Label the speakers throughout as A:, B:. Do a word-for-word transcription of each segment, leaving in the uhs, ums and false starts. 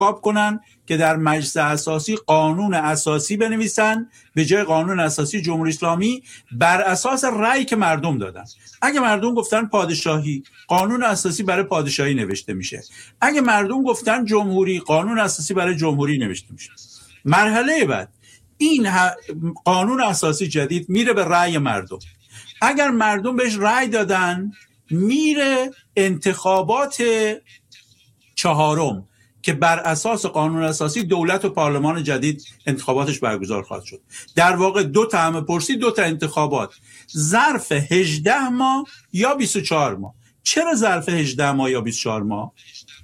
A: انتخاب کنن که در مجلس اساسی قانون اساسی بنویسن به جای قانون اساسی جمهوری اسلامی بر اساس رأی که مردم دادن. اگه مردم گفتن پادشاهی، قانون اساسی برای پادشاهی نوشته میشه. اگه مردم گفتن جمهوری، قانون اساسی برای جمهوری نوشته میشه. مرحله بعد این قانون اساسی جدید میره به رأی مردم. اگر مردم بهش رأی دادن میره انتخابات چهارم که بر اساس قانون اساسی دولت و پارلمان جدید انتخاباتش برگزار خواهد شد. در واقع دو تا همه پرسی، دو تا انتخابات ظرف هجده ماه یا بیست و چهار ماه. چرا ظرف هجده ماه یا بیست و چهار ماه؟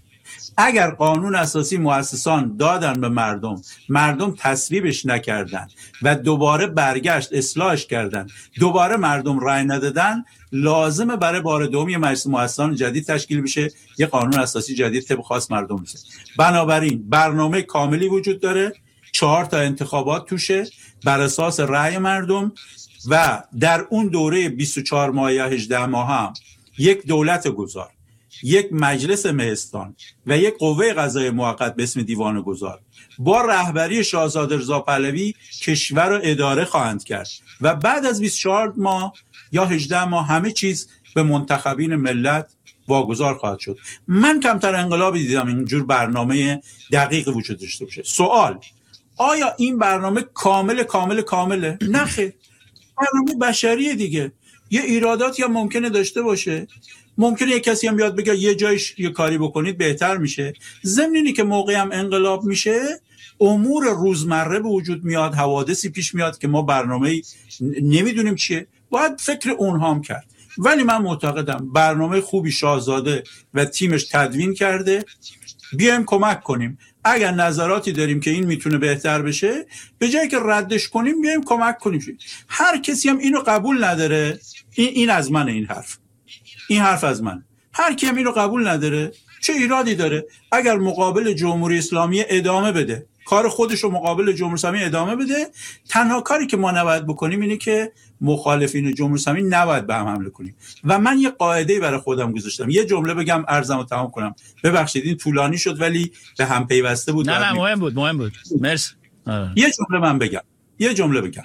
A: اگر قانون اساسی مؤسسان دادن به مردم، مردم تصویبش نکردن و دوباره برگشت اصلاحش کردن، دوباره مردم رأی ندادن، لازمه برای بار دوم یه مجلس مؤسسان جدید تشکیل بشه، یه قانون اساسی جدید طبق خواست مردم بشه. بنابراین برنامه کاملی وجود داره، چهار تا انتخابات توشه بر اساس رأی مردم و در اون دوره بیست و چهار ماه یا هجده ماه هم یک دولت گذار، یک مجلس مهستان و یک قوه قضاییه موقت به اسم دیوان گذار با رهبری شاهزاده رضا پهلوی کشور رو اداره خواهند کرد و بعد از بیست و چهار ماه یا هجده ماه همه چیز به منتخبین ملت واگذار خواهد شد. من کمتر انقلابی دیدم اینجور برنامه دقیق وجود داشته باشه. سوال: آیا این برنامه کامل کامل کامله؟ نه خیر، برنامه بشریه دیگه. یه ایراداتی هم ممکنه داشته باشه، ممکنه یک کسی هم بیاد بگه یه جایش یه کاری بکنید بهتر میشه. ضمن اینی که موقعی هم انقلاب میشه امور روزمره به وجود میاد، حوادثی پیش میاد که ما برنامه نمیدونیم چیه، باید فکر اونها هم کرد. ولی من معتقدم برنامه خوبی شاهزاده و تیمش تدوین کرده، بیایم کمک کنیم. اگر نظراتی داریم که این میتونه بهتر بشه، به جایی که ردش کنیم بیایم کمک کنیم. هر کسی هم اینو قبول نداره، این, این از من، این حرف این حرف از من، هر کی هم اینو قبول نداره چه ایرادی داره؟ اگر مقابل جمهوری اسلامی ادامه بده، کار خودش رو مقابل جمهوری اسلامی ادامه بده، تنها کاری که ما نباید بکنیم اینه که مخالفین جمهوری اسلامی نباید به هم حمله کنیم. و من یه قاعده برای خودم گذاشتم، یه جمله بگم عرضمو تمام کنم. ببخشید این طولانی شد ولی به هم پیوسته بود.
B: نه نه مهم بود مهم بود مرسی.
A: یه جمله من بگم یه جمله بگم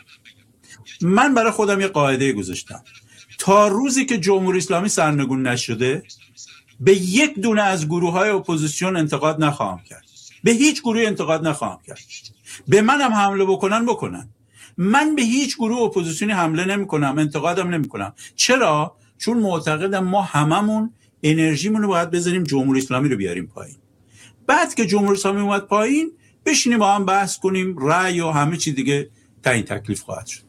A: من برای خودم یه قاعده گذاشتم: تا روزی که جمهوری اسلامی سرنگون نشده به یک دونه از گروه‌های اپوزیسیون انتقاد نخواهم کرد، به هیچ گروه انتقاد نخواهم کرد. به منم حمله بکنن بکنن، من به هیچ گروه اپوزیسیونی حمله نمی‌کنم، انتقادم نمی‌کنم. چرا؟ چون معتقدم ما هممون انرژیمون رو باید بذاریم جمهوری اسلامی رو بیاریم پایین. بعد که جمهوری اسلامی اومد پایین بشینیم با هم بحث کنیم، رأی و همه چی دیگه تعیین تکلیف خواهد شد.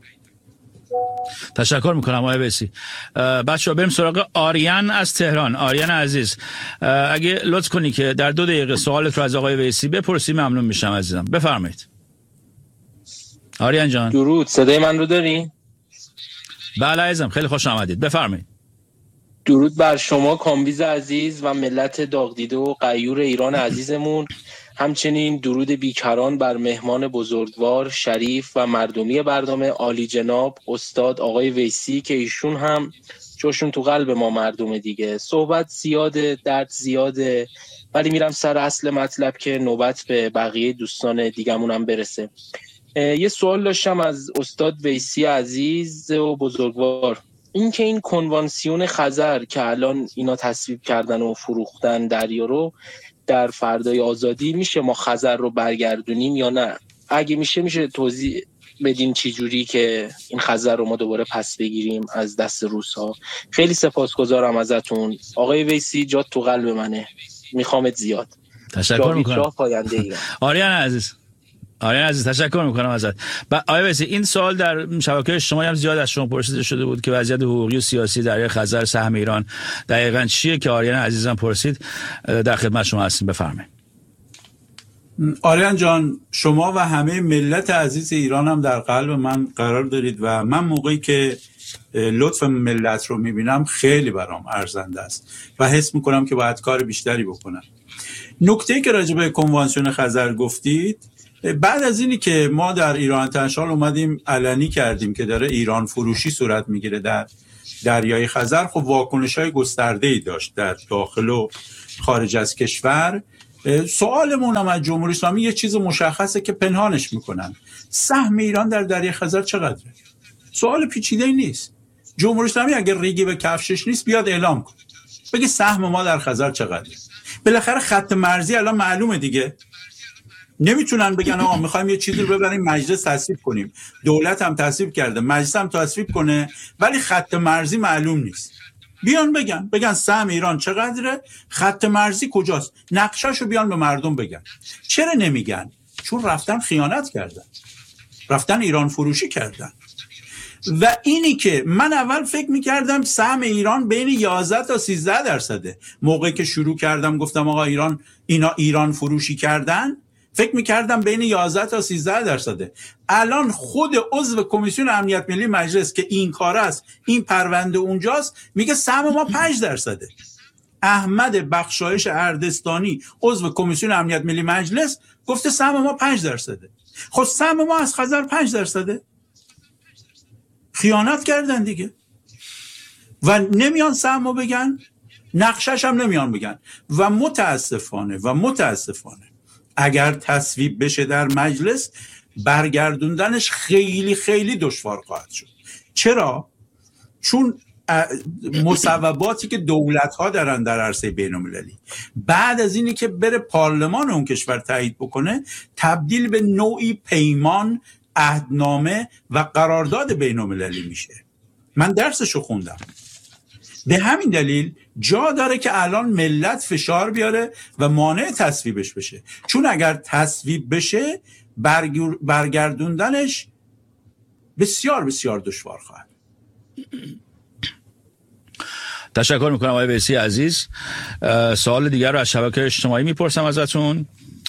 B: تشکر میکنم آقای ویسی. بچه‌ها بریم سراغ آریان از تهران. آریان عزیز اگه لطف کنی که در دو دقیقه سوالت رو از آقای ویسی بپرسی ممنون میشم عزیزم. بفرمایید آریان جان.
C: درود، صدای من رو داری؟
B: بله عزیزم، خیلی خوش آمدید، بفرمایید.
C: درود بر شما کامبیز عزیز و ملت داغدیده و غیور ایران عزیزمون. همچنین درود بیکران بر مهمان بزرگوار، شریف و مردمی برنامه عالی جناب استاد آقای ویسی که ایشون هم جوشون تو قلب ما مردم دیگه. صحبت زیاده، درد زیاده، ولی میرم سر اصل مطلب که نوبت به بقیه دوستان دیگمون هم برسه. یه سوال داشتم از استاد ویسی عزیز و بزرگوار. این که این کنوانسیون خزر که الان اینا تصویب کردن و فروختن دریا رو، در فردای آزادی میشه ما خزر رو برگردونیم یا نه؟ اگه میشه میشه توضیح بدین چی جوری که این خزر رو ما دوباره پس بگیریم از دست روس‌ها. خیلی سپاسگزارم ازتون آقای ویسی، جات تو قلب منه، میخوامت زیاد.
B: تشکر میکنم آریان عزیز. آریان عزیز تشکر میکنم ازت. آقای ویسی این سوال در شبکه شما هم زیاد از شما پرسیده شده بود که وضعیت حقوقی و سیاسی دریای خزر سهم ایران دقیقاً چیه که آریان عزیزم پرسید. در خدمت شما هستیم، بفرمایید.
A: آریان جان، شما و همه ملت عزیز ایران هم در قلب من قرار دارید و من موقعی که لطف ملت رو میبینم خیلی برام ارزنده است و حس میکنم که باید کار بیشتری بکنم. نکته‌ای که راجع به کنوانسیون خزر گفتید، بعد از اینی که ما در ایران انترنشنال اومدیم علنی کردیم که داره ایران فروشی صورت میگیره در دریای خزر، خب واکنش‌های گسترده‌ای داشت در داخل و خارج از کشور سوالمون هم از جمهوری اسلامی یه چیز مشخصه که پنهانش میکنن. سهم ایران در دریای خزر چقدره؟ سوال پیچیده ای نیست. جمهوری اسلامی اگر ریگی به کفشش نیست بیاد اعلام کن، بگه سهم ما در خزر چقدره. بالاخره خط مرزی الان معلومه دیگه. نمیتونن بگن آقا میخوایم یه چیزی رو ببریم مجلس تصویب کنیم، دولت هم تصویب کرده، مجلس هم تصویب کنه، ولی خط مرزی معلوم نیست. بیان بگن بگن سهم ایران چقدره، خط مرزی کجاست، نقشه‌شو بیان به مردم بگن. چرا نمیگن؟ چون رفتن خیانت کردن، رفتن ایران فروشی کردن. و اینی که من اول فکر میکردم سهم ایران بین یازده تا سیزده درصده. موقعی که شروع کردم گفتم آقا ایران اینا ایران فروشی کردن، فکر میکردم بین یازده تا سیزده درصده. الان خود عضو کمیسیون امنیت ملی مجلس که این کار است، این پرونده اونجاست، میگه سهم ما پنج درصده. احمد بخشایش اردستانی عضو کمیسیون امنیت ملی مجلس گفته سهم ما پنج درصده. خب سهم ما از خزر پنج درصده. خیانت کردن دیگه. و نمیان سهمو بگن، نقشش هم نمیان بگن. و متاسفانه و متاسفانه اگر تصویب بشه در مجلس، برگردوندنش خیلی خیلی دشوار خواهد شد. چرا؟ چون مصوباتی که دولت‌ها دارن در عرصه بین‌المللی بعد از اینی که بره پارلمان اون کشور تایید بکنه، تبدیل به نوعی پیمان، عهدنامه و قرارداد بین‌المللی میشه. من درسشو خوندم. به همین دلیل جا داره که الان ملت فشار بیاره و مانع تصویبش بشه، چون اگر تصویب بشه برگردوندنش بسیار بسیار دشوار خواهد.
B: تشکر میکنم آقای ویسی عزیز. سوال دیگر رو از شبکه اجتماعی میپرسم ازتون.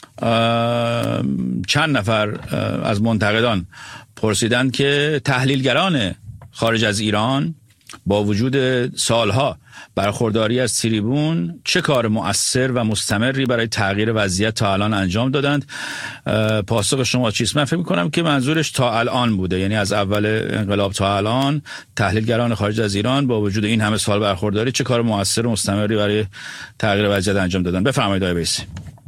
B: چند نفر از منتقدان پرسیدن که تحلیلگران خارج از ایران با وجود سالها برخورداری از تریبون چه کار مؤثر و مستمری برای تغییر وضعیت تا الان انجام دادند. پاسخ شما چیست؟ من فکر می‌کنم که منظورش تا الان بوده، یعنی از اول انقلاب تا الان تحلیلگران خارج از ایران با وجود این همه سال برخورداری چه کار مؤثر و مستمری برای تغییر وضعیت انجام دادن. بفرمایید آقای بیسی.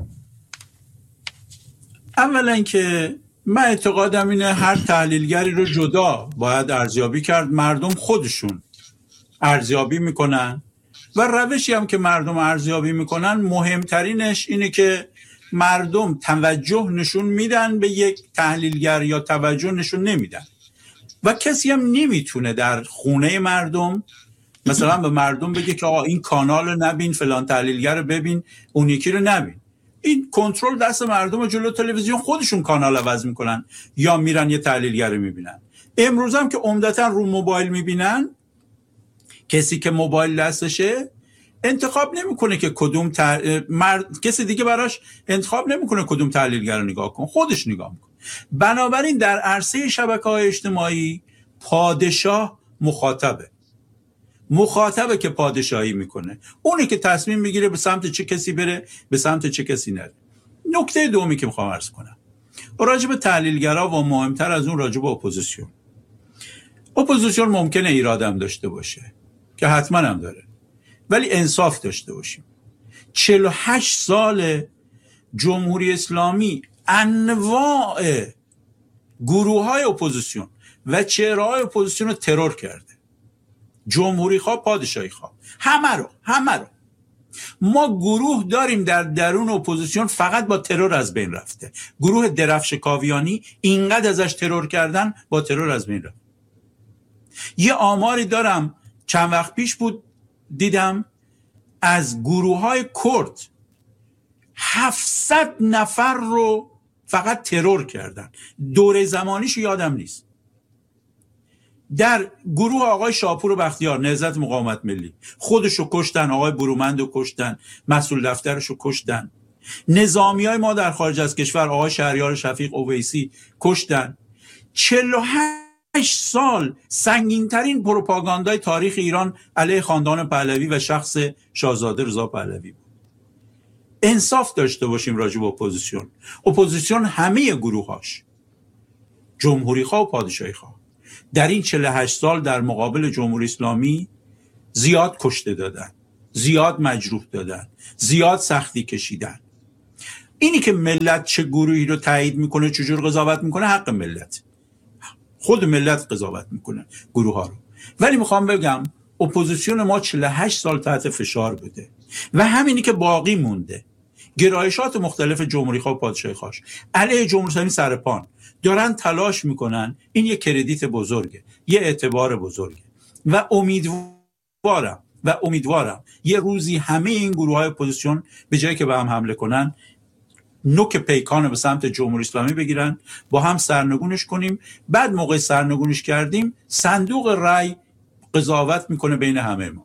A: اولا که من اعتقادم اینه هر تحلیلگری رو جدا باید ارزیابی کرد. مردم خودشون ارزیابی میکنن و روشی هم که مردم ارزیابی میکنن مهمترینش اینه که مردم توجه نشون میدن به یک تحلیلگر یا توجه نشون نمیدن. و کسی هم نمیتونه در خونه مردم مثلا به مردم بگه که آقا این کانال رو نبین، فلان تحلیلگر رو ببین، اون یکی رو نبین. این کنترل دست مردم جلو تلویزیون، خودشون کانال عوض میکنن یا میرن یه تحلیلگر رو میبینن. امروز هم که عمدتا رو موبایل میبینن، کسی که موبایل دستشه انتخاب نمیکنه که کدوم تح... مرد... کسی دیگه براش انتخاب نمیکنه کدوم تحلیلگر رو نگاه کن، خودش نگاه میکنه. بنابراین در عرصه شبکه‌های اجتماعی پادشاه مخاطبه مخاطبه که پادشاهی میکنه، اونی که تصمیم میگیره به سمت چه کسی بره، به سمت چه کسی نره. نکته دومی که میخوام عرض کنم راجع به تحلیلگرا و مهمتر از اون راجع به اپوزیسیون. اپوزیسیون ممکنه ایرادم داشته باشه که حتما هم داره، ولی انصاف داشته باشیم. چهل و هشت سال جمهوری اسلامی انواع گروه های اپوزیسیون و چهره های اپوزیسیون رو ترور کرده. جمهوری خواه، پادشاهی خواه، همه رو همه رو ما گروه داریم در درون اپوزیسیون فقط با ترور از بین رفته. گروه درفش کاویانی اینقدر ازش ترور کردن، با ترور از بین رفت. یه آماری دارم چند وقت پیش بود دیدم از گروه های کرد هفتصد نفر رو فقط ترور کردن. دوره زمانیش یادم نیست. در گروه آقای شاپور و بختیار نهضت مقاومت ملی خودشو کشتن، آقای برومندو کشتن، مسئول دفترشو کشتن. نظامی های ما در خارج از کشور آقای شهریار شفیق اویسی کشتن. چهل و هشت سال سنگین‌ترین پروپاگاندای تاریخ ایران علیه خاندان پهلوی و شخص شاهزاده رضا پهلوی بود. انصاف داشته باشیم راجع به اپوزیسیون. اپوزیسیون همه گروهاش، جمهوری خواه و پادشاهی خواه، در این چهل و هشت سال در مقابل جمهوری اسلامی زیاد کشته دادن، زیاد مجروح دادن، زیاد سختی کشیدن. اینی که ملت چه گروهی رو تایید میکنه چجور قضاوت میکنه حق ملت، خود ملت قضاوت میکنه گروه ها رو. ولی میخوام بگم اپوزیسیون ما چهل و هشت سال تحت فشار بوده و همینی که باقی مونده، گرایشات مختلف جمهوری خواه و پادشاهی خواهش علیه جمهوری اسلامی سرپان دارن تلاش میکنن. این یه کردیت بزرگه، یه اعتبار بزرگه و امیدوارم و امیدوارم یه روزی همه این گروه های اپوزیسیون به جایی که به هم حمله کنن نوک پیکان به سمت جمهوری اسلامی بگیرن، با هم سرنگونش کنیم. بعد موقع سرنگونش کردیم صندوق رای قضاوت میکنه بین همه ما.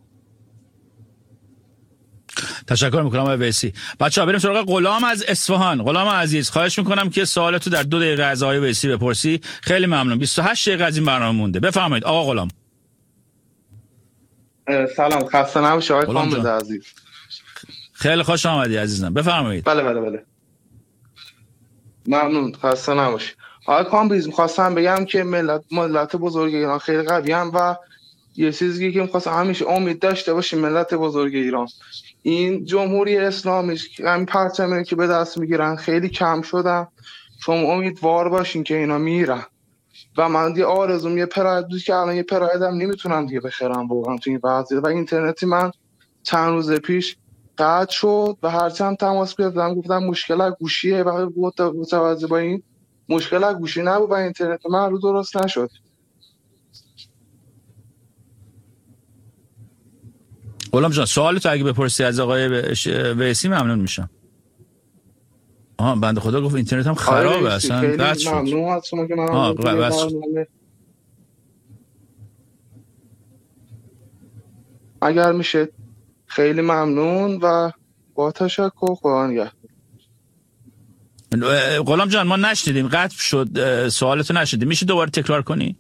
B: تشکر میکنم آقای ویسی. بچه‌ها بریم سراغ غلام از اصفهان. غلام عزیز خواهش میکنم که سوالتو در دو دقیقه از آقای ویسی بپرسی. خیلی ممنون. بیست و هشت دقیقه از این برنامه مونده. بفرمایید آقا غلام.
D: سلام، خسته نباشی آقای کامبیز عزیز.
B: خیلی خوش آمدی عزیزم، بفرمایید.
D: بله بله بله ممنون، خسته نباشی آقای کامبیز. میخواستم بگم که ملت ملت بزرگ ایران خیلی قوی هم و یه چیزی که میخواستم همیشه امید داشته باشیم ملت بزرگ ایران، این جمهوری اسلامی همین پرچمی که به دست میگیرن خیلی کم شدن. شما امیدوار باشین که اینا میرن و من دیگه آرزوم یه پراید بود که الان یه پرایدم نمیتونم دیگه بخرم واقعا تو این وضعیت. و اینترنتی من چند روز پیش قطع شد و هرچند تماس گرفتم گفتم مشکل از گوشیه و متوجه با این مشکل از گوشی نبود و اینترنت من رو درست نشد.
B: غلام جان سوالتو اگه بپرسی از آقای ویسی ممنون میشم. آها بنده خدا گفت اینترنت هم خرابه اصلا قطع شد.
D: ممنون از شما که من اگر میشه خیلی ممنون و با تشکر. خدا نگهدار.
B: غلام جان ما نشنیدیم، قطع شد، سوالتو نشنیدیم، میشه دوباره تکرار کنی؟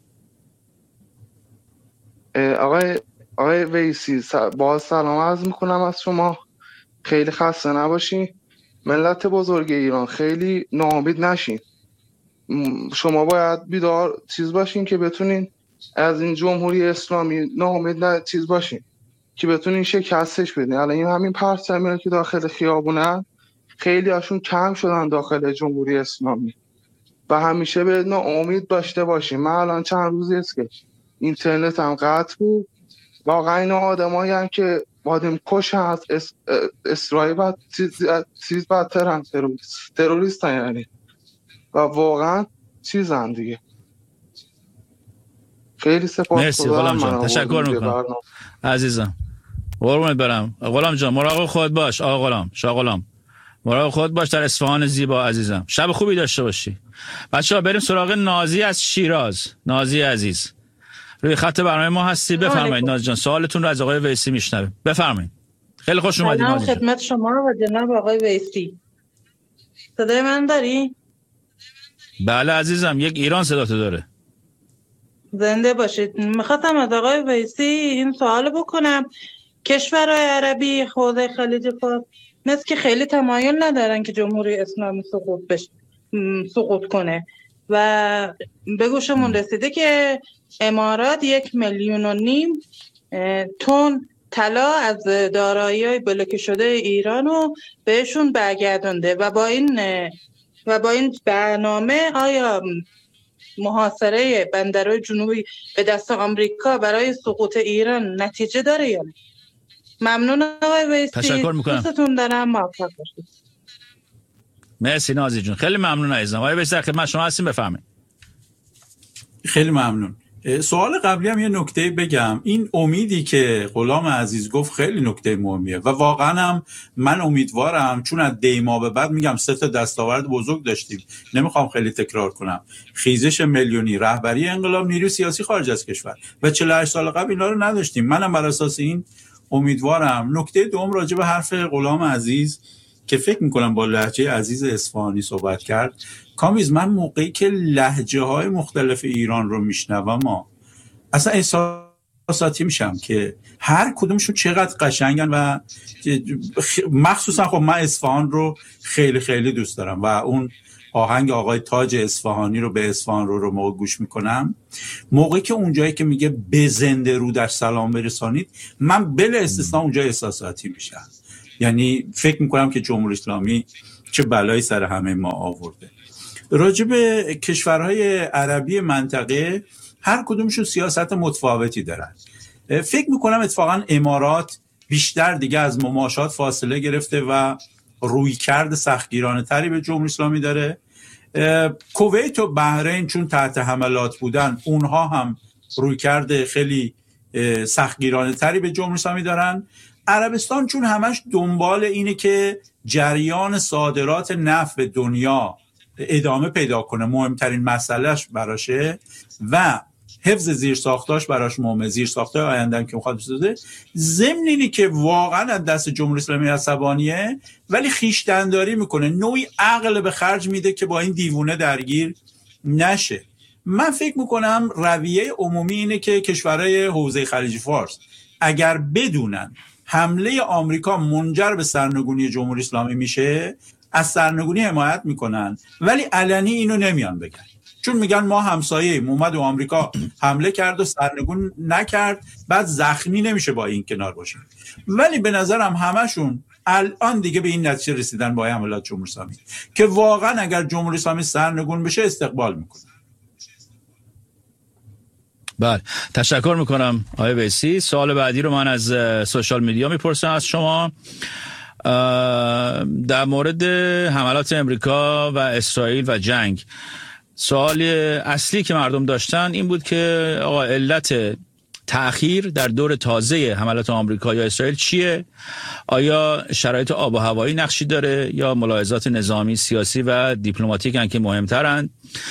D: آقای آقای ویسی باز سلام عرض میکنم از شما، خیلی خسته نباشین. ملت بزرگ ایران خیلی ناامید نشین، شما باید بیدار چیز باشین که بتونین از این جمهوری اسلامی ناامید نه چیز باشین که بتونین شکستش بدین. الان این همین پرچمی که داخل خیابونن خیلی هاشون کم شدن داخل جمهوری اسلامی و همیشه به ناامید داشته باشین. من الان چند روزی است که اینترنت هم قطع بود. واقعا این آدمایی هم که آدم کش هست، اس، اسرائیل بعد چیز بدتر هم تروریست تروریست هم یعنی و واقعا چیز هم دیگه. خیلی سپاس.
B: مرسی غلام جان، تشکر میکنم عزیزم، قربونت برم. غلام جان مراقب خود باش. آقا غلام، شاه غلام مراقب خود باش در اصفهان زیبا عزیزم. شب خوبی داشته باشی. بچه‌ها بریم سراغ نازی از شیراز. نازی عزیز روی خط برنامه ما هستی، بفرمایید نازی جان سوالتون رو از آقای ویسی میشنویم. بفرمایید. خیلی خوش اومدید نازی جان.
E: خدمت شما و جناب آقای ویسی. صدای من داری؟
B: بله عزیزم، یک ایران صداتو داره.
E: زنده باشید. میخواستم از آقای ویسی این سوال بکنم، کشورهای عربی حوزه خلیج فارس مثل که خیلی تمایل ندارن که جمهوری اسلامی سقوط بشه، سقوط کنه و به گوشمون رسیده که امارات یک میلیون و نیم تن طلا از دارایی‌های بلوکه شده ایران رو بهشون برگردونده و با این و با این برنامه آیا محاصره بندرهای جنوبی به دست آمریکا برای سقوط ایران نتیجه داره یا نه؟ ممنون آقای ویسی.
B: تشکر میکنم.
E: دوستتون دارم، موفق باشید.
B: مرسی نازی جون، خیلی ممنون عزیزم. آقای ویسی خدمت شما هستیم، بفرمایید.
A: خیلی ممنون. سوال قبلی هم یه نکته بگم. این امیدی که غلام عزیز گفت خیلی نکته مهمیه و واقعا هم من امیدوارم، چون از دیما به بعد میگم سه تا دستاورد بزرگ داشتیم، نمیخوام خیلی تکرار کنم. خیزش میلیونی، رهبری انقلاب، نیروی سیاسی خارج از کشور و چهل و هشت سال قبل اینا رو نداشتیم. منم بر اساس این امیدوارم. نکته دوم راجع به حرف غلام عزیز که فکر میکنم با لهجه عزیز اصفهانی صحبت کرد. کامیز من موقعی که لهجه های مختلف ایران رو میشنوم ما اصلا احساساتی میشم که هر کدومشون چقدر قشنگن و مخصوصا خب من اصفهان رو خیلی خیلی دوست دارم و اون آهنگ آقای تاج اصفهانی رو به اصفهان رو رو موقع گوش میکنم، موقعی که اونجایی که میگه به زنده رو در سلام برسانید، من بلا استثنا اونجا احساساتی میشم. یعنی فکر میکنم که جمهوری اسلامی چه بلایی سر همه ما آورده. راجع به کشورهای عربی منطقه هر کدومشون سیاست متفاوتی دارن. فکر میکنم اتفاقا امارات بیشتر دیگه از مماشات فاصله گرفته و رویکرد سختگیرانه تری به جمهوری اسلامی داره. کویت و بحرین چون تحت حملات بودن اونها هم رویکرد خیلی سختگیرانه تری به جمهوری اسلامی دارن. عربستان چون همش دنبال اینه که جریان صادرات نفت به دنیا ادامه پیدا کنه، مهمترین مسئلهش براشه و حفظ زیرساختاش براش مهمه، زیرساختای آینده که میخواد بسازه. ضمن اینی که واقعا از دست جمهوری اسلامی عصبانیه ولی خویشتنداری میکنه، نوعی عقل به خرج میده که با این دیوونه درگیر نشه. من فکر میکنم رویه عمومی اینه که کشورهای حوزه خلیج فارس اگر بدونن حمله آمریکا منجر به سرنگونی جمهوری اسلامی میشه از سرنگونی حمایت میکنن، ولی علنی اینو نمیان بگن، چون میگن ما همسایه‌ایم، اومد و آمریکا حمله کرد و سرنگون نکرد، بعد زخمی نمیشه با این کنار باشیم. ولی به نظرم همشون الان دیگه به این نتیجه رسیدن با حملات جمهوری اسلامی که واقعا اگر جمهوری اسلامی سرنگون بشه استقبال میکنه.
B: بله، تشکر میکنم آقای ویسی. سوال بعدی رو من از سوشال میدیا میپرسم از شما در مورد حملات امریکا و اسرائیل و جنگ. سوال اصلی که مردم داشتن این بود که آقا علت تأخیر در دور تازه حملات آمریکا یا اسرائیل چیه؟ آیا شرایط آب و هوایی نقشی داره یا ملاحظات نظامی، سیاسی و دیپلماتیک هن که مهمترن؟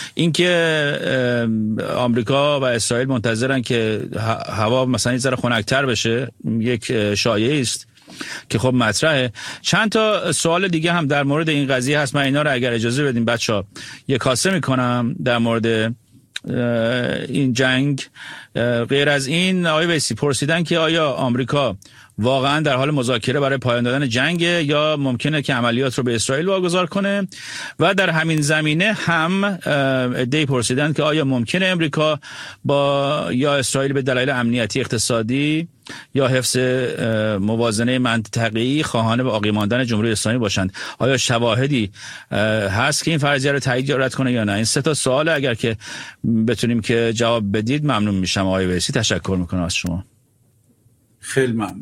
B: اینکه آمریکا و اسرائیل منتظرن که هوا مثلا یه ذره خنک‌تر بشه یک شایعه است که خب مطرحه. چند تا سوال دیگه هم در مورد این قضیه هست، من اینا رو اگر اجازه بدیم بچه‌ها یک کاسه میکنم در مورد این جنگ. غیر از این آقای ویسی پرسیدن که آیا آمریکا واقعا در حال مذاکره برای پایان دادن جنگ یا ممکنه که عملیات رو به اسرائیل واگذار کنه؟ و در همین زمینه هم عده‌ای پرسیدن که آیا ممکنه امریکا با یا اسرائیل به دلایل امنیتی، اقتصادی یا حفظ موازنه منطقه‌ای خواهان به باقی ماندن جمهوری اسلامی باشند؟ آیا شواهدی هست که این فرضیه رو تایید یا رد کنه یا نه؟ این سه تا سوال اگر که بتونیم که جواب بدید ممنون میشم. آقای ویسی تشکر میکنم از شما.
A: خیلی ممنون.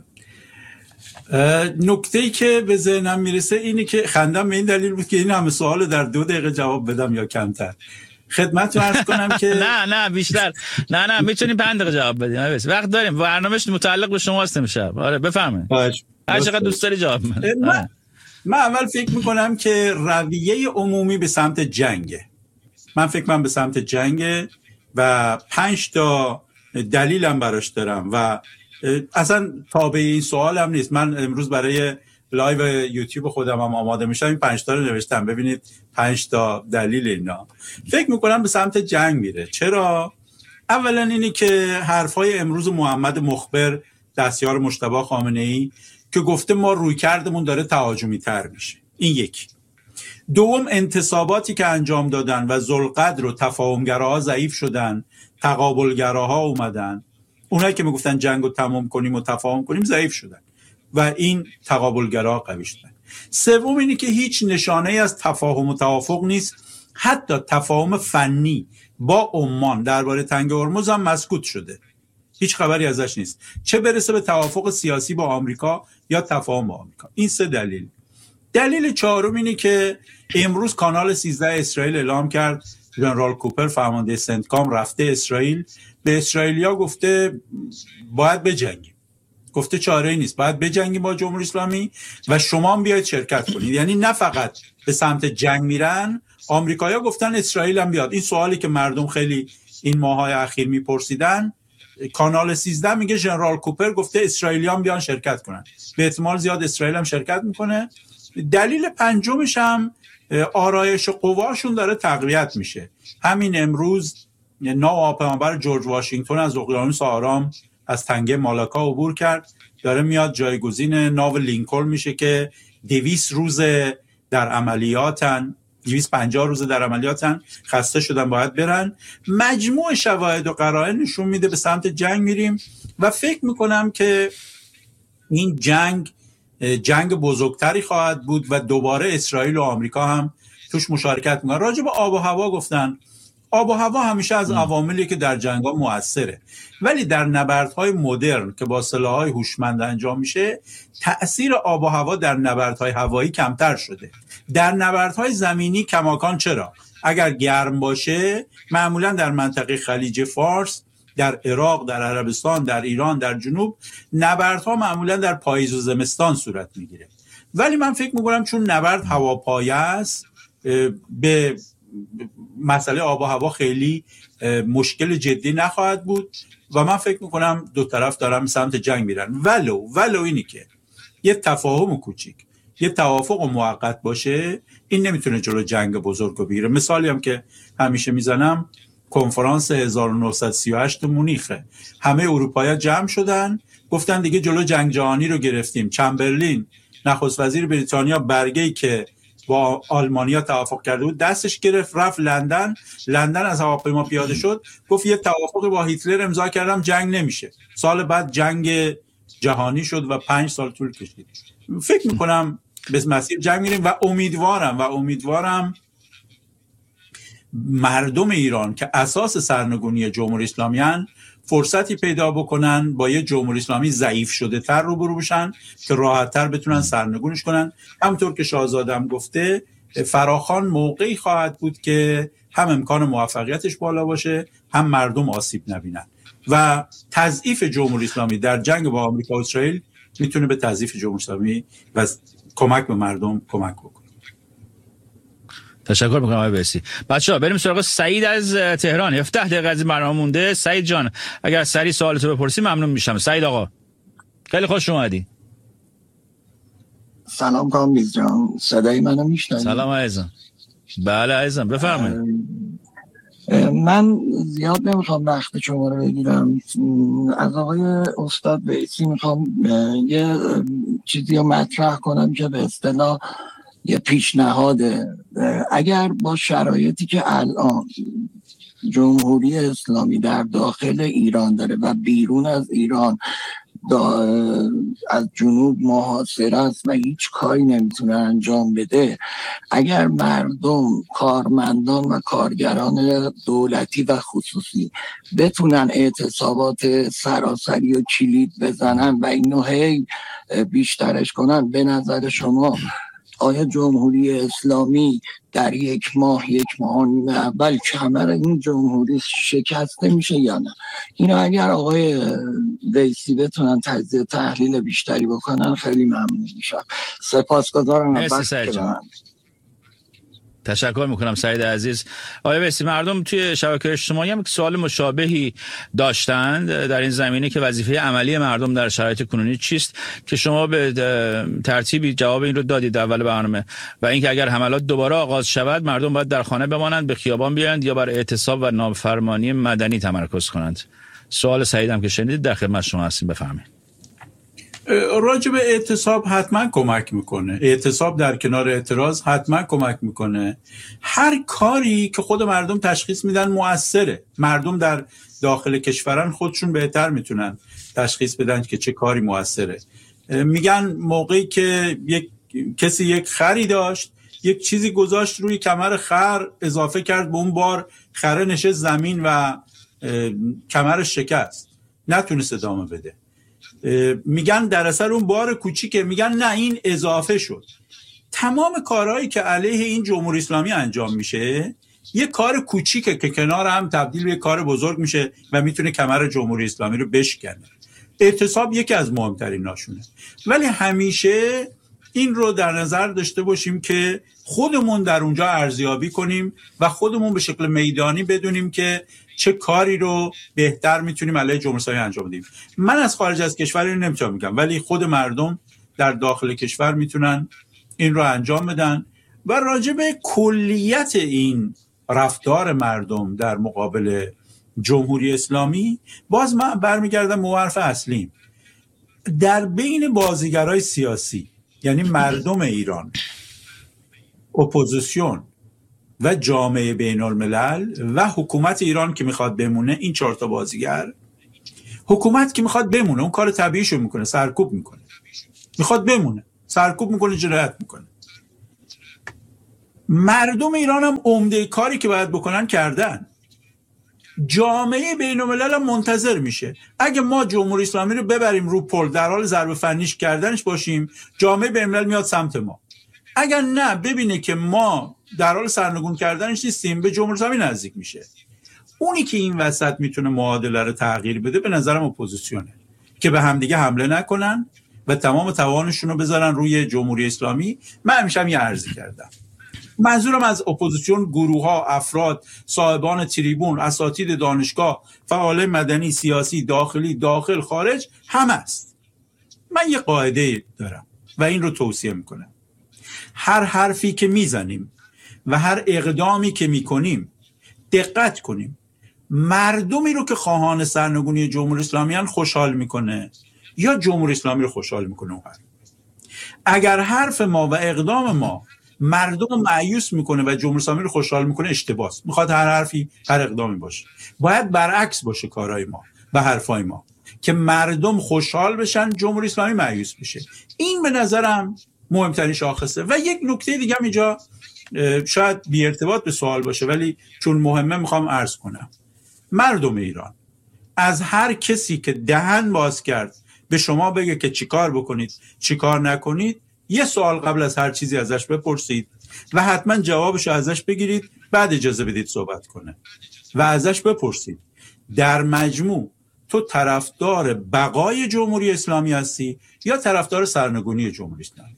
A: نکته‌ای که به ذهنم میرسه اینی که خندم به این دلیل بود که این همه سوال در دو دقیقه جواب بدم یا کمتر. خدمتتون عرض کنم که
B: نه نه بیشتر نه نه میتونیم پنج دقیقه جواب بدیم. وقت داریم، برنامه‌اش متعلق به شماست امشب. آره بفرمایید. هر چقدر دوست داری جواب بده.
A: من, من اول فکر میکنم که رویه عمومی به سمت جنگه. من فکر کنم به سمت جنگه و پنج تا دلیلم براش دارم و اصلا تابع این سوال هم نیست. من امروز برای لایو یوتیوب خودم هم آماده میشم، این پنج تا رو نوشتم، ببینید پنج تا دلیل اینا. فکر میکنم به سمت جنگ میره. چرا؟ اولا اینی که حرفای امروز محمد مخبر دستیار مجتبی خامنه‌ای که گفته ما رویکردمون داره تهاجمی تر میشه، این یک. دوم انتصاباتی که انجام دادن و ذوالقدر و تفاهمگراها ضعیف شدن، تقابلگراها اومدن، اونایی که میگفتن جنگو تمام کنیم و تفاهم کنیم ضعیف شدن و این تقابلگراها قوی شدن. سوم اینه که هیچ نشانه ای از تفاهم و توافق نیست، حتی تفاهم فنی با عمان درباره تنگ هرمز هم مسکوت شده، هیچ خبری ازش نیست، چه برسه به توافق سیاسی با آمریکا یا تفاهم با آمریکا. این سه دلیل. دلیل چهارم اینه که امروز کانال سیزده اسرائیل اعلام کرد ژنرال کوپر فرمانده سنتکام رفته اسرائیل، به اسرائیلیا گفته باید بجنگیم، گفته چاره‌ای نیست، باید بجنگیم با جمهوری اسلامی و شما هم بیاید شرکت کنید. یعنی نه فقط به سمت جنگ میرن، آمریکایی‌ها گفتن اسرائیل هم بیاد. این سوالی که مردم خیلی این ماهای اخیر میپرسیدن، کانال سیزده میگه ژنرال کوپر گفته اسرائیلیان بیان شرکت کنن، به احتمال زیاد اسرائیل هم شرکت میکنه. دلیل پنجمش هم آرایش قواشون داره تقویت میشه. همین امروز ناوه‌پیمانبر جورج واشنگتن از اقیانوس آرام از تنگه مالاکا عبور کرد، داره میاد جایگزین ناو لینکلن میشه که دویست روز در عملیاتن، دویست و پنجاه روز در عملیاتن، خسته شدن باید برن. مجموع شواهد و قرائن نشون میده به سمت جنگ میریم و فکر میکنم که این جنگ جنگ بزرگتری خواهد بود و دوباره اسرائیل و آمریکا هم توش مشارکت میکنن. راجع به آب و هوا گفتن، آب و هوا همیشه از عواملی که در جنگ‌ها مؤثره، ولی در نبردهای مدرن که با سلاح‌های هوشمند انجام میشه تأثیر آب و هوا در نبردهای هوایی کمتر شده. در نبردهای زمینی کماکان. چرا؟ اگر گرم باشه معمولا در منطقه خلیج فارس، در عراق، در عربستان، در ایران، در جنوب نبردها معمولا در پاییز و زمستان صورت میگیره. ولی من فکر میکنم چون نبرد هواپایه است به مسئله آب و هوا خیلی مشکل جدی نخواهد بود و من فکر میکنم دو طرف دارن سمت جنگ میرن. ولو ولو اینی که یه تفاهم کوچیک، یه توافق موقت باشه، این نمیتونه جلو جنگ بزرگ رو بگیره. مثالی هم که همیشه میزنم کنفرانس هزار و نهصد و سی و هشت مونیخه. همه اروپایی‌ها جمع شدن گفتن دیگه جلو جنگ جهانی رو گرفتیم. چمبرلین نخست وزیر بریتانیا برگه‌ای که با آلمانیا توافق کرده بود دستش گرفت، رفت لندن. لندن از هواپیما پیاده شد گفت یه توافق با هیتلر امضا کردم، جنگ نمیشه. سال بعد جنگ جهانی شد و پنج سال طول کشید. فکر میکنم به مسیر جنگ میریم و امیدوارم و امیدوارم مردم ایران که اساس سرنگونی جمهوری اسلامی هن فرصتی پیدا بکنن با یه جمهوری اسلامی ضعیف شده تر روبرو بشن که راحت تر بتونن سرنگونش کنن. همونطور که شاهزاده هم گفته فراخوان موقعی خواهد بود که هم امکان موفقیتش بالا باشه، هم مردم آسیب نبینن و تضعیف جمهوری اسلامی در جنگ با آمریکا و اسرائیل میتونه به تضعیف جمهوری اسلامی و کمک به مردم کمک بکنه.
B: تشکر میکنم آقای ویسی. بچه‌ها بریم سراغ سعید از تهران. هفده دقیقه از برنامه مونده. سعید جان اگر سری سوالتو بپرسی ممنون میشم. سعید آقا خیلی خوش اومدی.
F: سلام کامبیز جان، صدای منو میشنوی؟
B: سلام عزیزم. بله عزیزم بفرمایید.
F: من زیاد نمیخوام وقت شما رو بگیرم. از آقای استاد ویسی میخوام یه چیزی رو مطرح کنم که به اصطلاح یه پیشنهاده. اگر با شرایطی که الان جمهوری اسلامی در داخل ایران داره و بیرون از ایران از جنوب محاصره است و هیچ کاری نمیتونه انجام بده، اگر مردم، کارمندان و کارگران دولتی و خصوصی بتونن اعتصابات سراسری و کلید بزنن و اینو هی بیشترش کنن، به نظر شما آیا جمهوری اسلامی در یک ماه یک ماه نیم اول کمر این جمهوری شکسته میشه یا نه؟ اینو اگر آقای ویسی بتونن تجزیه تحلیل بیشتری بکنن خیلی ممنون میشم. سپاسگزارم.
B: تشکر میکنم سعید عزیز. آقای ویسی، مردم توی شبکه اجتماعی هم سوال مشابهی داشتند در این زمینه که وظیفه عملی مردم در شرایط کنونی چیست، که شما به ترتیبی جواب این رو دادید اول برنامه، و اینکه اگر حملات دوباره آغاز شود مردم باید در خانه بمانند، به خیابان بیایند یا بر اعتصاب و نافرمانی مدنی تمرکز کنند. سوال سعیدم که شنیدید در خدمت شما هستیم، بفرمایید.
A: راجع به اعتصاب حتما کمک میکنه. اعتصاب در کنار اعتراض حتما کمک میکنه. هر کاری که خود مردم تشخیص میدن مؤثره. مردم در داخل کشورن خودشون بهتر میتونن تشخیص بدن که چه کاری مؤثره. میگن موقعی که یک کسی یک خری داشت، یک چیزی گذاشت روی کمر خر، اضافه کرد به اون بار، خره نشست زمین و کمرش شکست، نتونست ادامه بده. میگن در اثر اون بار کوچیکه، میگن نه این اضافه شد. تمام کارهایی که علیه این جمهوری اسلامی انجام میشه یه کار کوچیکه که کنار هم تبدیل به کار بزرگ میشه و میتونه کمر جمهوری اسلامی رو بشکنه. اعتصاب یکی از مهمترین ناشونه. ولی همیشه این رو در نظر داشته باشیم که خودمون در اونجا ارزیابی کنیم و خودمون به شکل میدانی بدونیم که چه کاری رو بهتر میتونیم علیه جمهوری اسلامی انجام بدیم. من از خارج از کشور اینو نمیتونم بگم، ولی خود مردم در داخل کشور میتونن این رو انجام بدن. و راجع به کلیت این رفتار مردم در مقابل جمهوری اسلامی باز من برمیگردم موارف اصلیم. در بین بازیگرای سیاسی، یعنی مردم ایران، اپوزیسیون و جامعه بین الملل و حکومت ایران که میخواد بمونه، این چهار تا بازیگر، حکومت که میخواد بمونه اون کار طبیعیشو میکنه، سرکوب میکنه، میخواد بمونه، سرکوب میکنه، جنایت میکنه. مردم ایران هم عمده کاری که باید بکنن کردن. جامعه بین الملل هم منتظر میشه. اگه ما جمهوری اسلامی رو ببریم رو پل در حال ضرب فنیش کردنش باشیم، جامعه بین الملل میاد سمت ما. اگر نه ببینه که ما در حال سرنگون کردنش نیستیم، به جمهوری اسلامی نزدیک میشه. اونی که این وسط میتونه معادله رو تغییر بده به نظرم اپوزیسیونه که به همدیگه حمله نکنن و تمام توانشون رو بذارن روی جمهوری اسلامی. من همیشه هم یه عرضی کردم، منظورم از اپوزیسیون گروه ها، افراد، صاحبان تریبون، اساتید دانشگاه، فعال مدنی، سیاسی، داخلی، داخل، خارج، همه است. من یه قاعده دارم و این رو توصیه میکنم. هر حرفی که میزنیم و هر اقدامی که میکنیم دقت کنیم مردمی رو که خواهان سرنگونی جمهوری اسلامی ان خوشحال میکنه یا جمهوری اسلامی رو خوشحال میکنه. اگر حرف ما و اقدام ما مردم رو مایوس میکنه و جمهوری اسلامی رو خوشحال میکنه، اشتباهه. میخواد هر حرفی هر اقدامی باشه. باید برعکس باشه کارهای ما و حرفای ما که مردم خوشحال بشن، جمهوری اسلامی مایوس بشه. این به نظرم مهمترین شاخصه. و یک نکته دیگه هم اینجا شاید بی ارتباط به سوال باشه ولی چون مهمه میخوام عرض کنم. مردم ایران از هر کسی که دهن باز کرد به شما بگه که چیکار بکنید چیکار نکنید، یه سوال قبل از هر چیزی ازش بپرسید و حتما جوابش ازش بگیرید، بعد اجازه بدید صحبت کنه و ازش بپرسید در مجموع تو طرفدار بقای جمهوری اسلامی هستی یا طرفدار سرنگونی جمهوری اسلامی؟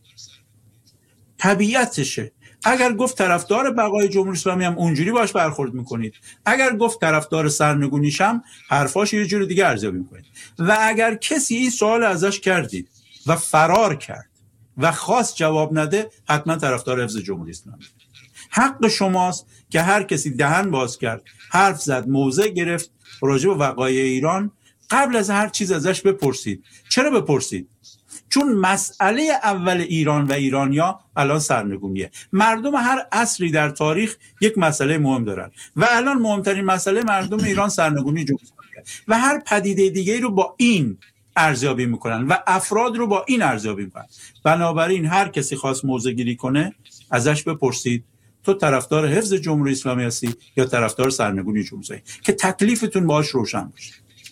A: طبیعتشه. اگر گفت طرفدار بقای جمهوری اسلامی هم اونجوری باش برخورد میکنید، اگر گفت طرفدار سرنگونیش هم حرفاش یه جور دیگه ارزیابی میکنید. و اگر کسی این سوال ازش کردید و فرار کرد و خواست جواب نده، حتما طرفدار حفظ جمهوری اسلامی. حق شماست که هر کسی دهن باز کرد، حرف زد، موضع گرفت راجع به وقایع ایران، قبل از هر چیز ازش بپرسید. چرا بپرسید؟ چون مسئله اول ایران و ایرانیا الان سرنگونیه. مردم هر عصری در تاریخ یک مسئله مهم دارن و الان مهمترین مسئله مردم ایران سرنگونی جمهوری و هر پدیده دیگه رو با این ارزیابی میکنن و افراد رو با این ارزیابی میکنن. بنابراین هر کسی خواست موضع گیری کنه ازش بپرسید تو طرفدار حفظ جمهوری اسلامی هستی یا طرفدار سرنگونی جمهوری اسلامی، که تکلیفتون باهاش روشن باشه.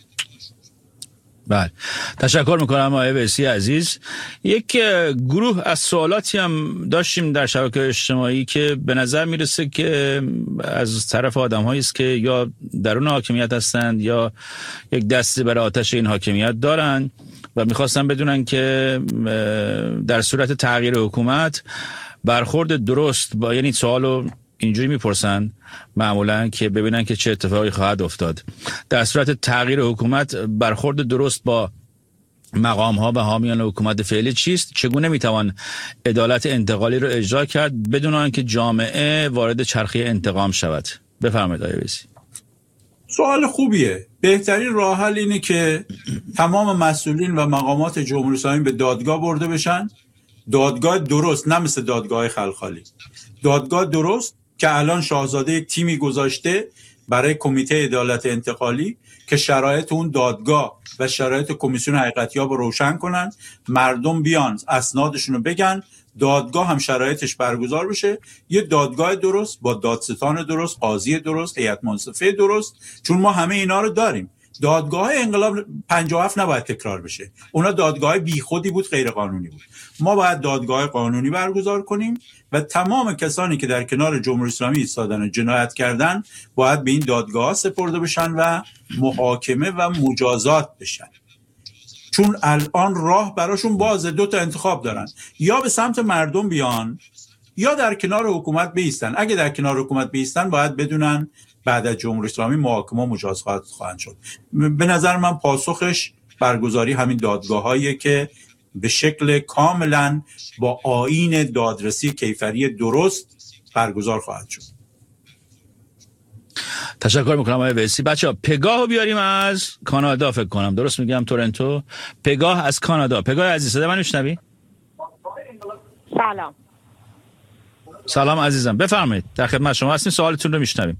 B: بله، تشکر میکنم آقای ویسی عزیز. یک گروه از سوالاتی هم داشتیم در شبکه اجتماعی که به نظر میرسه که از طرف آدم هایی است که یا درون حاکمیت هستند یا یک دستی برای آتش این حاکمیت دارن و میخواستن بدونن که در صورت تغییر حکومت برخورد درست با، یعنی سوالو اینجوری میپرسن معمولا که ببینن که چه اتفاقی خواهد افتاد در صورت تغییر حکومت، برخورد درست با مقام ها و حامیان حکومت فعلی چیست؟ چگونه میتوان عدالت انتقالی رو اجرا کرد بدون آنکه جامعه وارد چرخه انتقام شود؟ بفرمایید آقای ویسی.
A: سوال خوبیه. بهترین راه حل اینه که تمام مسئولین و مقامات جمهوری اسلامی به دادگاه برده بشن. دادگاه درست، نه مثل دادگاه خلخالی. دادگاه درست که الان شاهزاده یک تیمی گذاشته برای کمیته عدالت انتقالی که شرایط اون دادگاه و شرایط کمیسیون حقیقتیاب رو روشن کنن، مردم بیان اسنادشون رو بگن، دادگاه هم شرایطش برگزار بشه. یه دادگاه درست با دادستان درست، قاضی درست، هیئت منصفه درست، چون ما همه اینا رو داریم. دادگاه انقلاب پنجاه و هفت نباید تکرار بشه. اونا دادگاه بیخودی بود، غیر قانونی بود. ما باید دادگاه قانونی برگزار کنیم و تمام کسانی که در کنار جمهوری اسلامی ایستادن و جنایت کردن باید به این دادگاه سپرده بشن و محاکمه و مجازات بشن. چون الان راه براشون بازه، دو تا انتخاب دارن، یا به سمت مردم بیان یا در کنار حکومت بیستن. اگه در کنار حکومت بیستن باید بدونن بعد از جمهوری اسلامی محاکمه و مجازات خواهند شد. به نظر من پاسخش برگزاری همین دادگاه‌هاییه که به شکل کاملا با آیین دادرسی کیفری درست برگزار خواهد شد.
B: تشکر میکنم آقای ویسی. بچه‌ها پگاهو بیاریم از کانادا، فکر کنم درست میگم، تورنتو. پگاه از کانادا. پگاه عزیز صدا من میشنوی؟
G: سلام.
B: سلام عزیزم، بفرمایید، در خدمت شما هستیم، سوالتون رو میشنویم.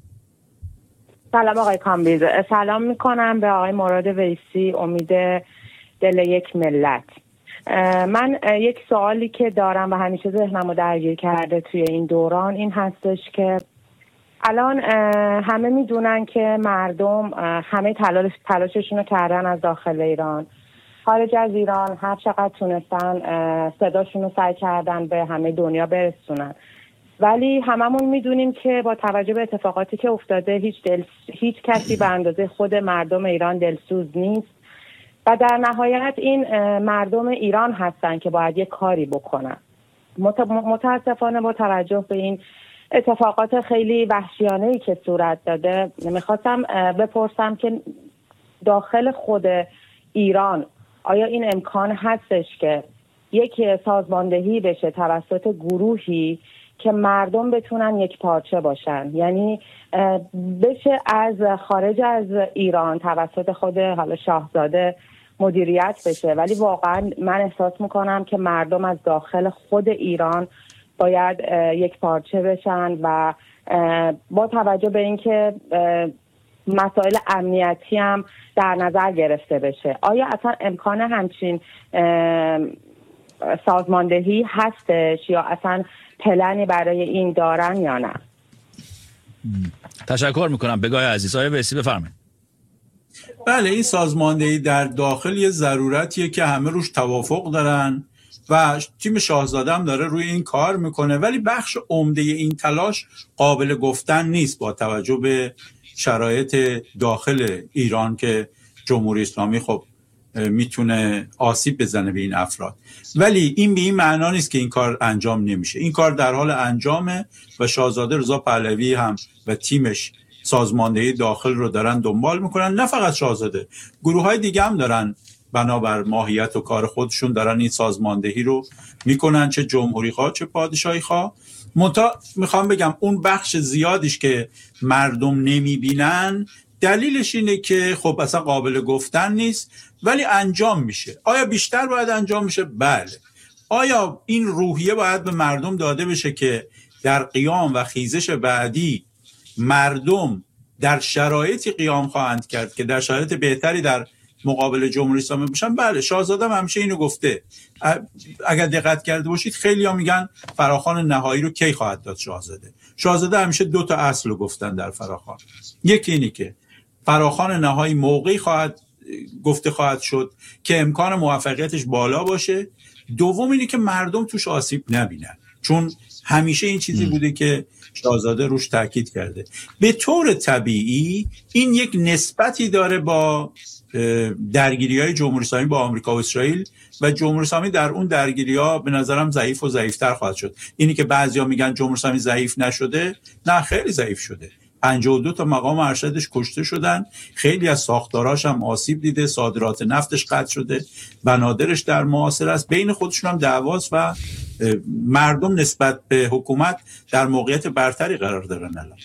G: سلام آقای کامبیز. سلام میکنم به آقای مراد ویسی، امید دل یک ملت. من یک سوالی که دارم و همیشه ذهنمو درگیر کرده توی این دوران این هستش که الان همه میدونن که مردم همه تلاش تلاششون رو کردن از داخل ایران، خارج از ایران هر چقدر تونستن صداشون رو سعی کردن به همه دنیا برسونن، ولی هممون میدونیم که با توجه به اتفاقاتی که افتاده هیچ دل... هیچ کسی به اندازه خود مردم ایران دلسوز نیست و در نهایت این مردم ایران هستن که باید یک کاری بکنن. مت... متاسفانه با توجه به این اتفاقات خیلی وحشیانه‌ای که صورت داده میخواستم بپرسم که داخل خود ایران آیا این امکان هستش که یک سازماندهی بشه توسط گروهی که مردم بتونن یک پارچه باشن، یعنی بشه از خارج از ایران توسط خود حالا شاهزاده مدیریت بشه، ولی واقعا من احساس میکنم که مردم از داخل خود ایران باید یک پارچه بشن و با توجه به اینکه مسائل امنیتی هم در نظر گرفته بشه، آیا اصلا امکان همچین سازماندهی هستش یا اصلا پلنی برای این دارن یا نه؟
B: تشکر میکنم. بگاه عزیز. آیا ویسی بفرمایید.
A: بله، این سازماندهی در داخل یه ضرورتیه که همه روش توافق دارن و تیم شاهزاده هم داره روی این کار میکنه، ولی بخش عمده این تلاش قابل گفتن نیست با توجه به شرایط داخل ایران که جمهوری اسلامی خب میتونه آسیب بزنه به این افراد، ولی این به این معنا نیست که این کار انجام نمیشه. این کار در حال انجامه و شاهزاده رضا پهلوی هم و تیمش سازماندهی داخل رو دارن دنبال میکنن. نه فقط شاهزاده، گروه های دیگه هم دارن بنابر ماهیت و کار خودشون دارن این سازماندهی رو میکنن، چه جمهوری خواه چه پادشاهی خواه. منتها میخوام بگم اون بخش زیادیش که مردم نمیبینن دلیلش اینه که خب اصلا قابل گفتن نیست، ولی انجام میشه. آیا بیشتر باید انجام میشه؟ بله. آیا این روحیه باید به مردم داده بشه که در قیام و خیزش بعدی مردم در شرایطی قیام خواهند کرد که در شرایط بهتری در مقابل جمهوری اسلامی باشن؟ بله. شاهزاده هم همیشه اینو گفته. اگر دقت کرده باشید خیلی ها میگن فراخوان نهایی رو کی خواهد داد شاهزاده. شاهزاده همیشه دو تا اصل رو گفتن در فراخوان. یکی اینی که فراخوان نهایی موقعی خواهد گفته خواهد شد که امکان موفقیتش بالا باشه. دوم اینی که مردم توش آسیب نبینن، چون همیشه این چیزی بوده که شاهزاده روش تاکید کرده. به طور طبیعی این یک نسبتی داره با درگیری‌های جمهوری اسلامی با آمریکا و اسرائیل و جمهوری اسلامی در اون درگیری‌ها به نظرم ضعیف و ضعیف‌تر خواهد شد. اینی که بعضیا میگن جمهوری اسلامی ضعیف نشده، نه خیلی ضعیف شده. پنجاه و دو تا مقام ارشدش کشته شدن، خیلی از ساختاراش هم آسیب دیده، صادرات نفتش قطع شده، بنادرش در محاصره است، بین خودشون هم دعواست و مردم نسبت به حکومت در موقعیت برتری قرار دارن الان.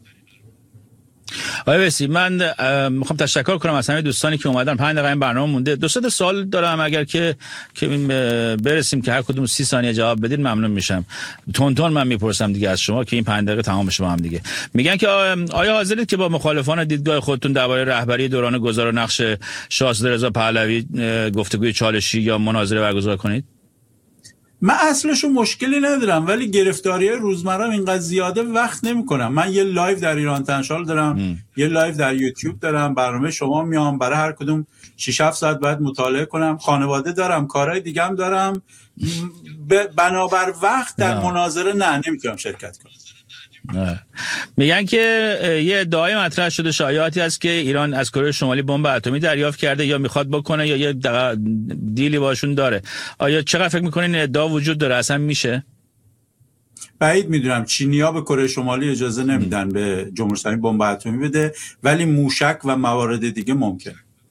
B: آقای ویسی، من میخوام تشکر کنم از همه دوستانی که اومدن. پنج دقیقه این برنامه مونده. دو سه سوال دارم، اگر که که برسیم که هر کدوم سی ثانیه جواب بدین ممنون میشم. تون تون من میپرسم دیگه از شما که این پنج دقیقه تمام بشه با هم دیگه. میگن که آیا حاضرید که با مخالفان دیدگاه خودتون درباره رهبری دوران گذار و نقش شاهزاده رضا پهلوی گفتگوی چالشی یا مناظره برگزار کنید؟
A: من اصلشو مشکلی ندارم، ولی گرفتاری روزمره اینقدر زیاده وقت نمیکنم. من یه لایو در ایران تنشال دارم، م. یه لایو در یوتیوب دارم، برنامه شما میام، برای هر کدوم شش هفت ساعت باید مطالعه کنم، خانواده دارم، کارهای دیگه هم دارم، بنابر وقت در نه. مناظره نه نمیتونم شرکت کنم.
B: نه. میگن که یه ادعای مطرح شده، شایعاتی هست که ایران از کره شمالی بمب اتمی دریافت کرده یا میخواد بکنه یا یه دیلی باشون داره. آیا چقدر فکر میکنین ادعا وجود داره؟ اصلا میشه؟
A: بعید میدونم. چینی‌ها به کره شمالی اجازه نمیدن به جمهوری اسلامی بمب اتمی بده، ولی موشک و موارد دیگه ممکن.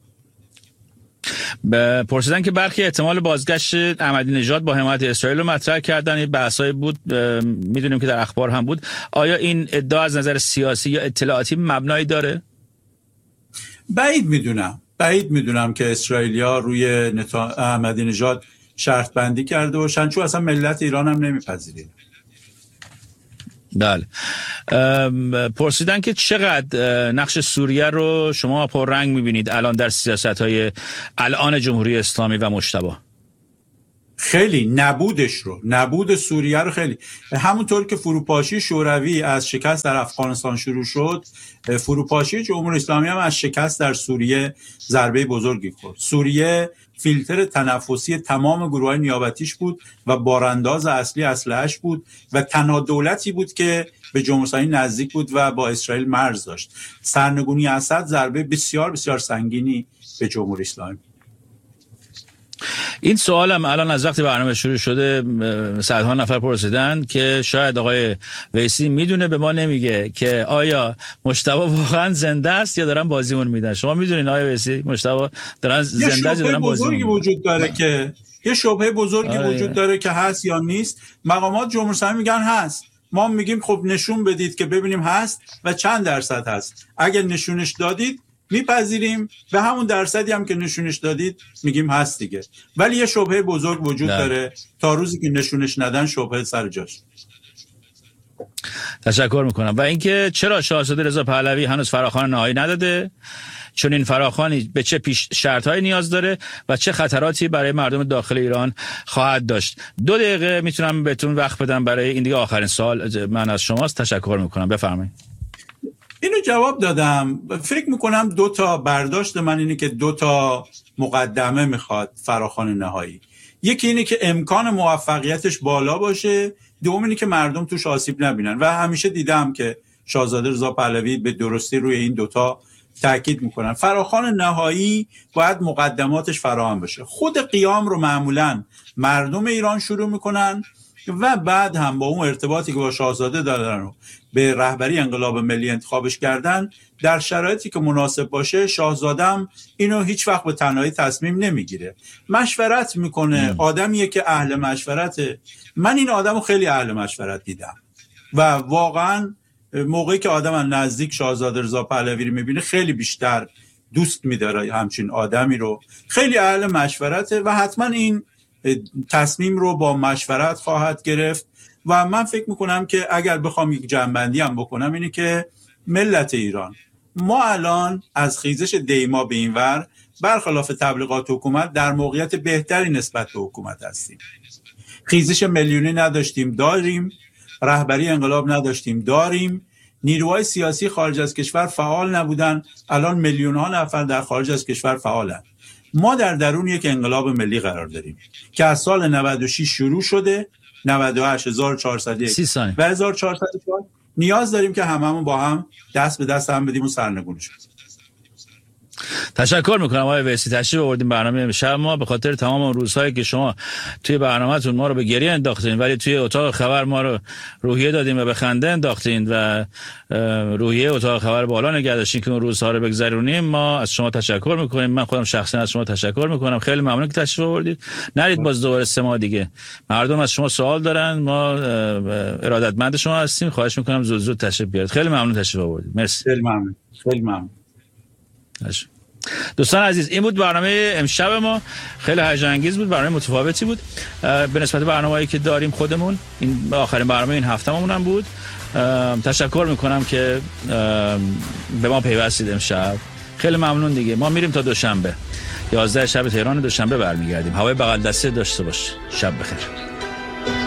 B: پرسیدن که برخی احتمال بازگشت احمدی نژاد با حمایت اسرائیل رو مطرح کردن. این بحثای بود، میدونیم که در اخبار هم بود. آیا این ادعا از نظر سیاسی یا اطلاعاتی مبنایی داره؟
A: بعید میدونم. بعید میدونم که اسرائیلیا روی نتا... احمدی نژاد شرط بندی کرده باشن، چون اصلا ملت ایران هم نمیپذیره.
B: بله. پرسیدن که چقدر نقش سوریه رو شما پررنگ میبینید الان در سیاست‌های الان جمهوری اسلامی و مجتبی؟
A: خیلی نبودش رو، نبود سوریه رو خیلی، همونطور که فروپاشی شوروی از شکست در افغانستان شروع شد، فروپاشی جمهوری اسلامی هم از شکست در سوریه ضربه بزرگی خورد. سوریه فیلتر تنفسی تمام گروه‌های نیابتیش بود و بارانداز اصلی اسلحه‌اش بود و تنها دولتی بود که به جمهوری اسلامی نزدیک بود و با اسرائیل مرز داشت. سرنگونی اسد ضربه بسیار بسیار سنگینی به جمهوری اسلامی.
B: این سوالم الان از وقتی برنامه شروع شده صدها نفر پرسیدن که شاید آقای ویسی میدونه به ما نمیگه که آیا مجتبی واقعا زنده است یا دارن بازیمون میدن. شما میدونین آقای ویسی مجتبی دارن زنده است یا دارن بازیمون میدن؟
A: وجود داره که یه شبهه بزرگی آه وجود داره که هست یا نیست. مقامات جمهوری اسلامی میگن هست، ما میگیم خب نشون بدید که ببینیم هست و چند درصد هست. اگه نشونش دادید میپذیریم، به همون درصدی هم که نشونش دادید میگیم هست دیگه. ولی یه شبهه بزرگ وجود نه. داره تا روزی که نشونش ندن شبهه سر جاش.
B: تشکر میکنم. و اینکه چرا شاهزاده رضا پهلوی هنوز فراخوان نهایی نداده، چون این فراخوانی به چه پیش شرط‌هایی نیاز داره و چه خطراتی برای مردم داخل ایران خواهد داشت. دو دقیقه میتونم بهتون وقت بدم برای این دیگه آخرین سوال من از شماست. تشکر میکنم. بفرمایید.
A: اینو جواب دادم. فکر میکنم دو تا برداشت من اینه که دو تا مقدمه میخواد فراخوان نهایی. یکی اینه که امکان موفقیتش بالا باشه، دوم اینه که مردم توش آسیب نبینن و همیشه دیدم که شاهزاده رضا پهلوی به درستی روی این دوتا تاکید میکنن. فراخوان نهایی باید مقدماتش فراهم بشه. خود قیام رو معمولا مردم ایران شروع میکنن و بعد هم با اون ارتباطی که با شاهزاده دارن و به رهبری انقلاب ملی انتخابش کردن، در شرایطی که مناسب باشه شاهزادم اینو هیچ وقت به تنهایی تصمیم نمیگیره، مشورت میکنه. آدمیه که اهل مشورته. من این آدمو خیلی اهل مشورت دیدم و واقعا موقعی که آدم نزدیک شاهزاده رضا پهلوی رو میبینه خیلی بیشتر دوست میداره همچین آدمی رو. خیلی اهل مشورته و حتما این تصمیم رو با مشورت خواهد گرفت و من فکر میکنم که اگر بخوام یک جنبندی هم بکنم اینه که ملت ایران، ما الان از خیزش دیما به این ور برخلاف تبلیغات حکومت در موقعیت بهتری نسبت به حکومت هستیم. خیزش میلیونی نداشتیم، داریم. رهبری انقلاب نداشتیم، داریم. نیروهای سیاسی خارج از کشور فعال نبودن، الان میلیون ها نفر در خارج از کشور فعالن. ما در درون یک انقلاب ملی قرار داریم که از سال نود و شش شروع شده، نود و هشت هزار و چهارصد و یک و هزار و چهارصد و چهار نیاز داریم که هممون با هم دست به دست هم بدیم و سرنگونش کنیم.
B: تشکر میکنم آقای ویسی، تشریف آوردین برنامه امشب ما. به خاطر تمام اون روزهایی که شما توی برنامه‌تون ما رو به گریه انداختین ولی توی اتاق خبر ما رو روحیه دادین و به خنده انداختین و روحیه اتاق خبر بالا نگه داشتین که اون روزها رو بگذرونیم، ما از شما تشکر میکنیم. من خودم شخصا از شما تشکر میکنم. خیلی ممنون که تشریف آوردید. نرید باز دوباره سه ماه دیگه. مردم از شما سوال دارن، ما ارادتمند شما هستیم. خواهش میکنم زود زود تشریف بیارید. خیلی ممنون تشریف آوردید. مرسی.
A: خیلی ممنون. خیلی ممنون.
B: دوستان عزیز، این بود برنامه امشب ما. خیلی هیجان انگیز بود، برنامه متفاوتی بود به نسبت برنامه‌ای که داریم خودمون. این آخرین برنامه این هفتهمون هم بود. تشکر میکنم که به ما پیوستید امشب. خیلی ممنون دیگه. ما میریم تا دوشنبه یازده شب تهران، دوشنبه برمیگردیم. هوای بغل دسته داشته باش. شب بخیر.